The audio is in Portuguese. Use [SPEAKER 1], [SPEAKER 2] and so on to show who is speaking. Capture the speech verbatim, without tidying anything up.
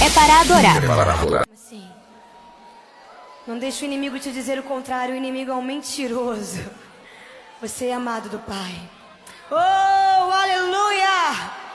[SPEAKER 1] é para adorar. É para
[SPEAKER 2] adorar. Sim. Não deixe o inimigo te dizer o contrário. O inimigo é um mentiroso. Você é amado do Pai. Oh, aleluia!